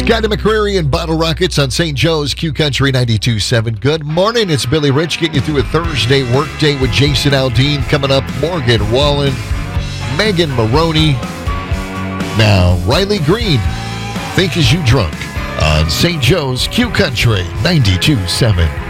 Scotty McCreary and Bottle Rockets on St. Joe's Q Country 92.7. Good morning. It's Billy Rich getting you through a Thursday workday with Jason Aldean. Coming up, Morgan Wallen, Megan Maroney. Now, Riley Green, Think Is You Drunk on St. Joe's Q Country 92.7.